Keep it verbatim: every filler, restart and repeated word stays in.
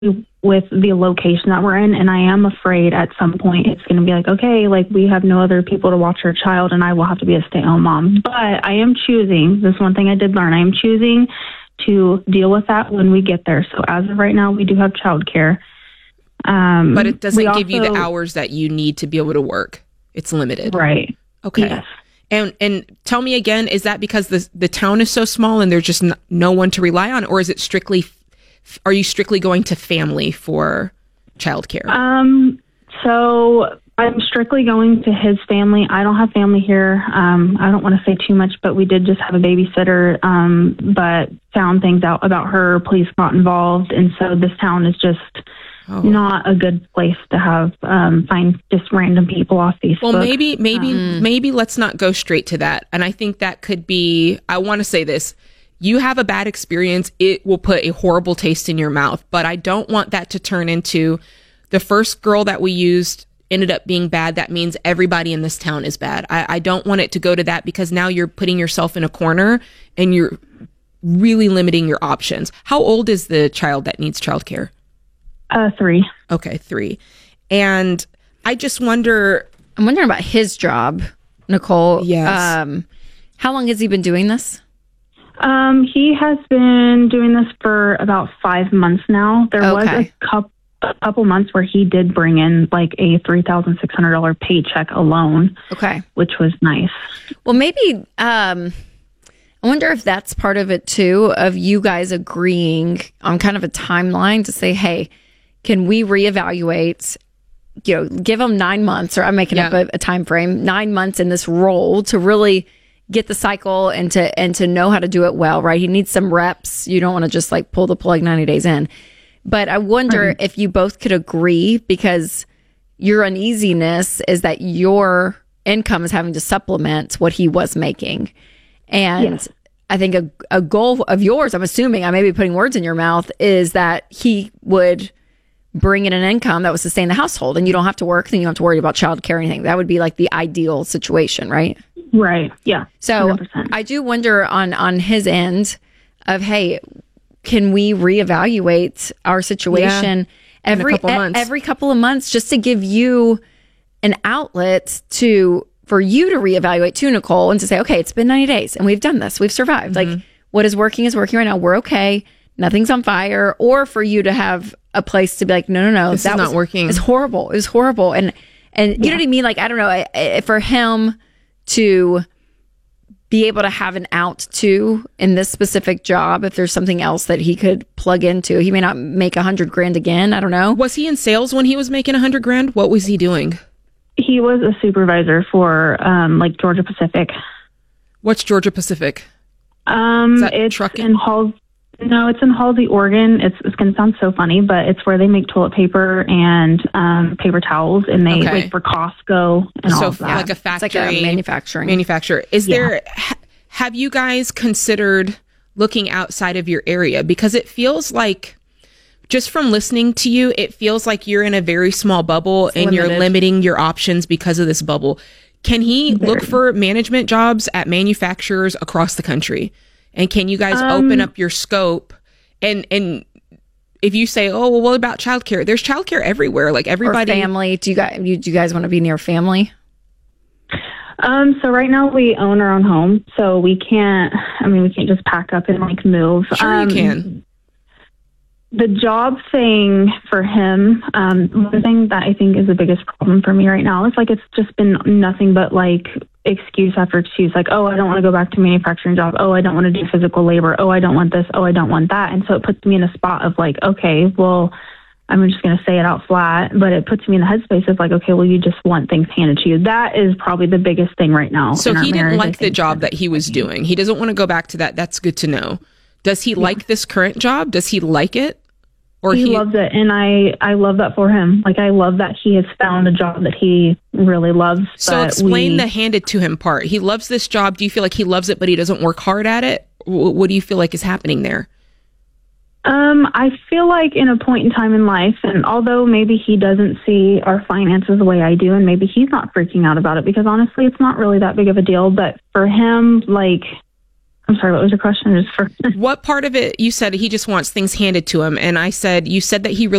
with the location that we're in, and I am afraid at some point it's going to be like, okay, like we have no other people to watch our child and I will have to be a stay-at-home mom. But I am choosing, this one thing I did learn, I am choosing to deal with that when we get there. So as of right now, we do have childcare. Um, but it doesn't also, give you the hours that you need to be able to work. It's limited. Right. Okay. Yes. And and tell me again, is that because the the town is so small and there's just n- no one to rely on, or is it strictly, are you strictly going to family for childcare? Um, so I'm strictly going to his family. I don't have family here. Um, I don't want to say too much, but we did just have a babysitter, um, but found things out about her. Police got involved. And so this town is just oh. not a good place to have, um, find just random people off Facebook. Well, maybe, maybe, um, maybe let's not go straight to that. And I think that could be, I want to say this. You have a bad experience, it will put a horrible taste in your mouth. But I don't want that to turn into the first girl that we used ended up being bad. That means everybody in this town is bad. I, I don't want it to go to that, because now you're putting yourself in a corner and you're really limiting your options. How old is the child that needs childcare? Uh, three. Okay, three. And I just wonder. I'm wondering about his job, Nicole. Yes. Um, how long has he been doing this? Um, he has been doing this for about five months now. There Okay. was a couple, a couple months where he did bring in like a three thousand six hundred dollars paycheck alone. Okay. Which was nice. Well, maybe, um, I wonder if that's part of it too, of you guys agreeing on kind of a timeline to say, hey, can we reevaluate, you know, give him nine months, or I'm making Yeah. up a, a time frame, nine months in this role to really get the cycle and to and to know how to do it well, right? He needs some reps. You don't want to just like pull the plug ninety days in. But I wonder mm-hmm. if you both could agree, because your uneasiness is that your income is having to supplement what he was making. And yes. I think a, a goal of yours, I'm assuming, I may be putting words in your mouth, is that he would bring in an income that would sustain the household, and you don't have to work, then you don't have to worry about childcare or anything. That would be like the ideal situation, right? Right. Yeah. So one hundred percent. I do wonder on, on his end of, hey, can we reevaluate our situation yeah. every couple e- months. every couple of months, just to give you an outlet to for you to reevaluate too, Nicole, and to say, okay, it's been ninety days and we've done this, we've survived. Mm-hmm. Like what is working is working right now. We're okay. Nothing's on fire. Or for you to have a place to be like, no, no, no, this that is not was, working. It's horrible. It was horrible. And and yeah. you know what I mean? Like I don't know. I, I, for him to be able to have an out too in this specific job, if there's something else that he could plug into, he may not make a hundred grand again. I don't know. Was he in sales when he was making a hundred grand? What was he doing? He was a supervisor for um, like Georgia Pacific. What's Georgia Pacific? Um, Is that it's trucking? in Halsey. No, it's in Halsey, Oregon. It's it's going to sound so funny, but it's where they make toilet paper and um, paper towels, and they Okay. like for Costco and So all of that. like a factory, It's like a manufacturing. manufacturer. Is Yeah. there? Ha, have you guys considered looking outside of your area? Because it feels like, just from listening to you, it feels like you're in a very small bubble It's and limited. you're limiting your options because of this bubble. Can he Very. look for management jobs at manufacturers across the country? And can you guys Um, open up your scope? And and if you say, oh, well, what about childcare? There's childcare everywhere. Like Or everybody. family. Do you guys, you, do you guys want to be near family? Um, so right now we own our own home, so we can't, I mean, we can't just pack up and like move. Sure um, you can. The job thing for him, um, one thing that I think is the biggest problem for me right now is like it's just been nothing but like excuse after excuse. Like, oh, I don't want to go back to a manufacturing job. Oh, I don't want to do physical labor. Oh, I don't want this. Oh, I don't want that. And so it puts me in a spot of like, okay, well, I'm just going to say it out flat, but it puts me in the headspace of like, okay, well, you just want things handed to you. That is probably the biggest thing right now. So in our he didn't marriage, I like the think. job that he was doing. He doesn't want to go back to that. That's good to know. Does he like this current job? Does he like it? Or he, he loves it, and I, I love that for him. Like, I love that he has found a job that he really loves. So but explain we, the handed to him part. He loves this job. Do you feel like he loves it, but he doesn't work hard at it? W- what do you feel like is happening there? Um, I feel like in a point in time in life, and although maybe he doesn't see our finances the way I do, and maybe he's not freaking out about it, because honestly, it's not really that big of a deal. But for him, like, I'm sorry, what was your question? Just for what part of it, you said he just wants things handed to him. And I said, you said that he really